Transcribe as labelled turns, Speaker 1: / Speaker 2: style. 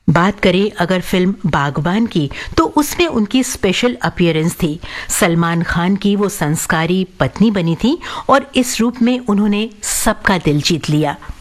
Speaker 1: बात करें अगर फिल्म बागबान की, तो उसमें उनकी स्पेशल अपीयरेंस थी। सलमान खान की वो संस्कारी पत्नी बनी थी और इस रूप में उन्होंने सबका दिल जीत लिया।